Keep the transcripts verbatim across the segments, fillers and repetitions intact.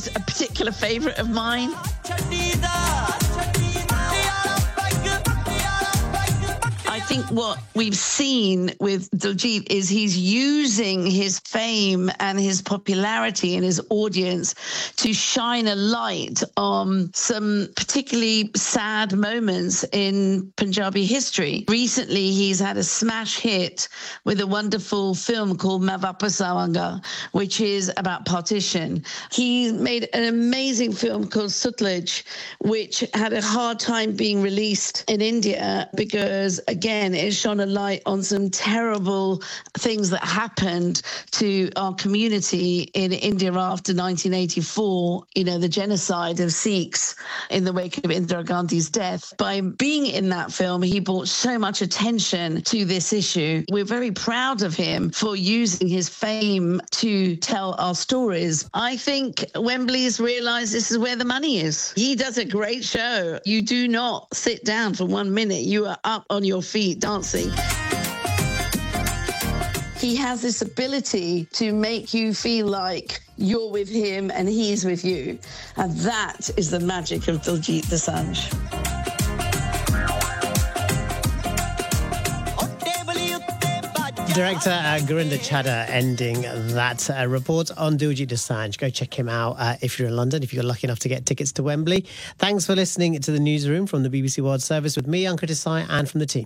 A particular favourite of mine. I think what we've seen with Diljit is he's using his fame and his popularity and his audience to shine a light on some particularly sad moments in Punjabi history. Recently, he's had a smash hit with a wonderful film called Main Vapas Aavaanga, which is about partition. He made an amazing film called Sutlej, which had a hard time being released in India because, again, it shone a light on some terrible things that happened to our community in India after nineteen eighty-four, you know, the genocide of Sikhs in the wake of Indira Gandhi's death. By being in that film, he brought so much attention to this issue. We're very proud of him for using his fame to tell our stories. I think Wembley's realised this is where the money is. He does a great show. You do not sit down for one minute. You are up on your feet dancing. He has this ability to make you feel like you're with him and he's with you. And that is the magic of Diljit Dosanjh. Director uh, Gurinder Chadha ending that uh, report on Diljit Dosanjh. Go check him out uh, if you're in London, if you're lucky enough to get tickets to Wembley. Thanks for listening to the Newsroom from the B B C World Service with me, Ankit Desai, and from the team.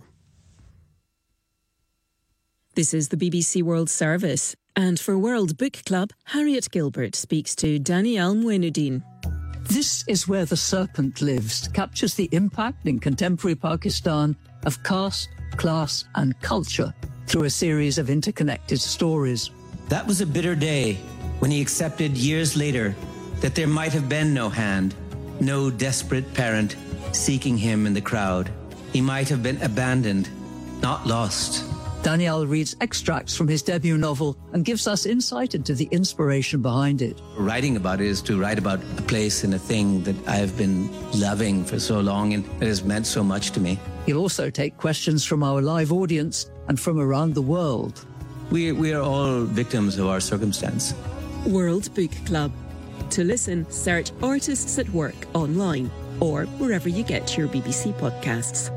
This is the B B C World Service. And for World Book Club, Harriet Gilbert speaks to Danielle Mouinudeen. This is Where the Serpent Lives captures the impact in contemporary Pakistan of caste, class and culture through a series of interconnected stories. That was a bitter day when he accepted years later that there might have been no hand, no desperate parent seeking him in the crowd. He might have been abandoned, not lost. Danielle reads extracts from his debut novel and gives us insight into the inspiration behind it. Writing about it is to write about a place and a thing that I have been loving for so long and that has meant so much to me. He'll also take questions from our live audience and from around the world. We, we are all victims of our circumstance. World Book Club. To listen, search Artists at Work online or wherever you get your B B C podcasts.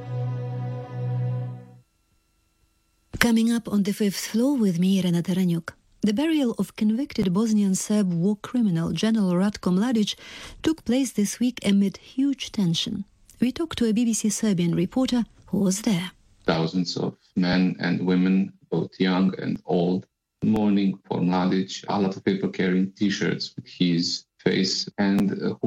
Coming up on the fifth floor with me, Irena Tereniuk. The burial of convicted Bosnian Serb war criminal General Ratko Mladic took place this week amid huge tension. We talked to a B B C Serbian reporter who was there. Thousands of men and women, both young and old, mourning for Mladic. A lot of people carrying T-shirts with his face and uh,